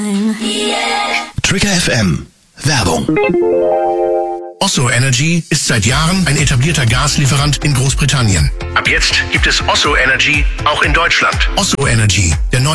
Trigger FM. Werbung. Osso Energy ist seit Jahren ein etablierter Gaslieferant in Großbritannien. Ab jetzt gibt es Osso Energy auch in Deutschland. Osso Energy, der neue